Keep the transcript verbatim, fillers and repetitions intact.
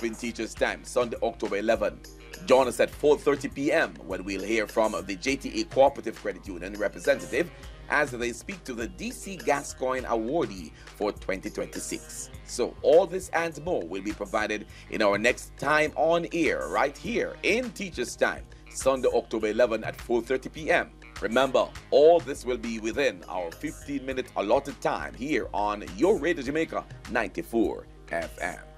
in Teachers Time, Sunday, October eleventh. Join us at four thirty p m when we'll hear from the J T A Cooperative Credit Union representative as they speak to the D C Gascoigne awardee for twenty twenty-six. So all this and more will be provided in our next time on air right here in Teachers Time, Sunday, October eleventh at four thirty p m Remember, all this will be within our fifteen minute allotted time here on your Radio Jamaica ninety-four F M.